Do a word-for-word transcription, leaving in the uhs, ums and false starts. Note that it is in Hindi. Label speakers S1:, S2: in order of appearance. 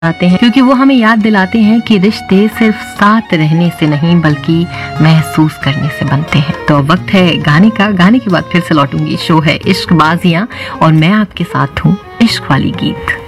S1: आते हैं, क्योंकि वो हमें याद दिलाते हैं कि रिश्ते सिर्फ साथ रहने से नहीं बल्कि महसूस करने से बनते हैं। तो अब वक्त है गाने का। गाने के बाद फिर से लौटूंगी। शो है इश्क बाजियां और मैं आपके साथ हूँ इश्क वाली गीत।